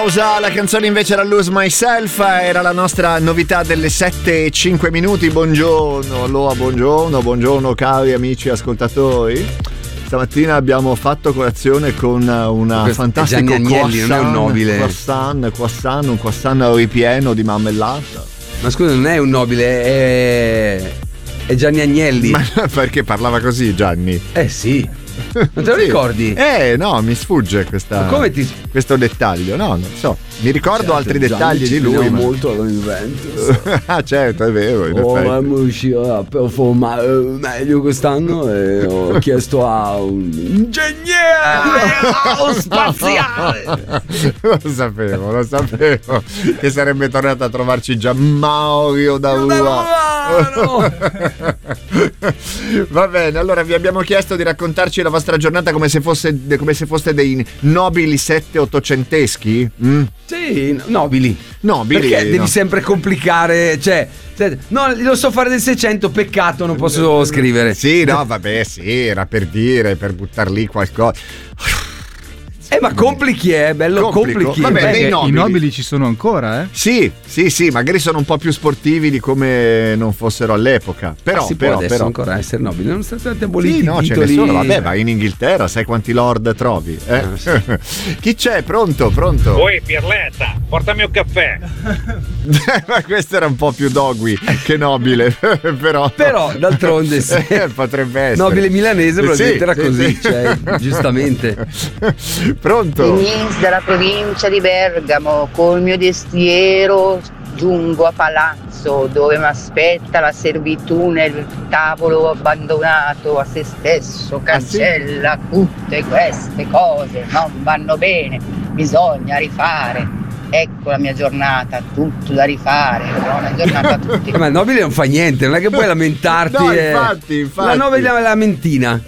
La canzone invece era Lose Myself, era la nostra novità delle 7:05. Buongiorno, allora buongiorno cari amici ascoltatori. Stamattina abbiamo fatto colazione con una fantastica croissant, non è un nobile. un croissant ripieno di marmellata. Ma scusa, non è un nobile, è Gianni Agnelli. Ma perché parlava così Gianni? Sì. Non te lo ricordi? No, mi sfugge questo dettaglio. No, non so. Mi ricordo altri dettagli di lui. Molto alla Juventus. Ah, certo, è vero. Ma riuscirà a performare meglio quest'anno e ho chiesto a un ingegnere spaziale. Lo sapevo che sarebbe tornato a trovarci già Maurio da Va bene, allora vi abbiamo chiesto di raccontarci la vostra giornata come se foste dei nobili 7-800eschi. Sì, nobili. Perché devi sempre complicare, no, lo so fare del 600, peccato, non posso scrivere. Sì, no, vabbè, sì, era per buttar lì qualcosa. Ma complichi, bello complichi. Vabbè, i nobili ci sono ancora, Sì, magari sono un po' più sportivi di come non fossero all'epoca. Però si può adesso ancora essere nobili, non sono stati aboliti. Sì, no, titoli. ce ne sono. Vabbè, vai in Inghilterra, sai quanti lord trovi. Sì. Chi c'è? Pronto? Oi, Pirletta, portami un caffè. Ma questo era un po' più dogui che nobile. Però d'altronde sì. Potrebbe essere nobile milanese, probabilmente era così, sì. Giustamente. Pronto? Denise dalla provincia di Bergamo, col mio destriero giungo a palazzo dove mi aspetta la servitù nel tavolo abbandonato a se stesso, cancella tutte queste cose, non vanno bene, bisogna rifare. Ecco la mia giornata, tutto da rifare, buona giornata a tutti. Ma il nobile non fa niente, non è che puoi lamentarti. No, infatti. La nobile è la lamentina.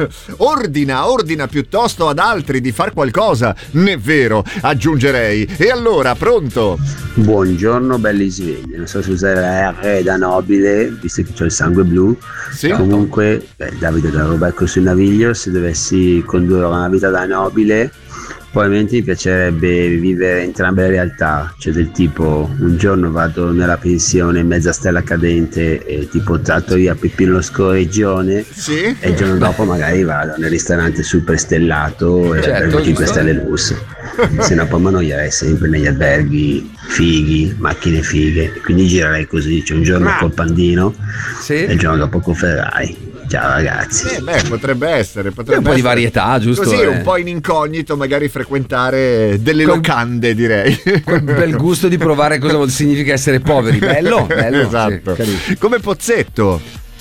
Ordina piuttosto ad altri di far qualcosa, né vero, aggiungerei. E allora, pronto? Buongiorno belli svegli, non so se usare la R da nobile, visto che c'ho il sangue blu. Sì. Comunque, Davide da Roberto sul Naviglio, se dovessi condurre una vita da nobile, probabilmente mi piacerebbe vivere entrambe le realtà, cioè del tipo un giorno vado nella pensione in mezza stella cadente e tipo tratto via Peppino lo Scorreggione, sì. E il giorno dopo magari vado nel ristorante super stellato e albergo 5 stelle lusso, se no poi mi annoierei sempre negli alberghi fighi, macchine fighe, quindi girerei così, cioè un giorno col Pandino e il giorno dopo con Ferrari. Ciao ragazzi. Potrebbe essere. Un po' di varietà, giusto? Così un po' in incognito, magari frequentare delle locande, direi. Quel bel gusto di provare cosa significa essere poveri. Bello. Esatto. Sì, come Pozzetto.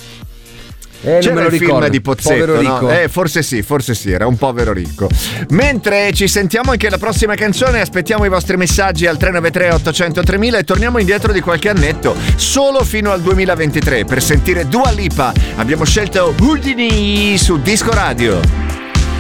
C'era non me lo il film di Pozzetto, povero ricco. No? Forse sì, era un povero ricco. Mentre ci sentiamo anche la prossima canzone, aspettiamo i vostri messaggi al 393 800 3000 e torniamo indietro di qualche annetto, solo fino al 2023, per sentire Dua Lipa. Abbiamo scelto Houdini su Disco Radio.